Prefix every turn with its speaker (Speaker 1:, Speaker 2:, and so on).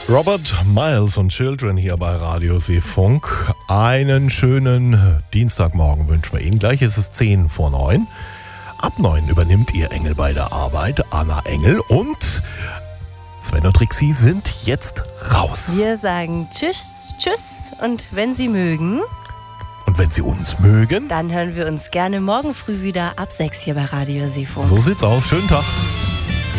Speaker 1: Robert Miles und Children hier bei Radio Seefunk. Einen schönen Dienstagmorgen wünschen wir Ihnen. Gleich ist es 10 vor 9. Ab 9 übernimmt Ihr Engel bei der Arbeit, Anna Engel, und Sven und Trixie sind jetzt raus.
Speaker 2: Wir sagen Tschüss, Tschüss, und wenn Sie mögen,
Speaker 1: und wenn Sie uns mögen,
Speaker 2: dann hören wir uns gerne morgen früh wieder ab 6 hier bei Radio Seefunk.
Speaker 1: so sieht's aus. Schönen Tag.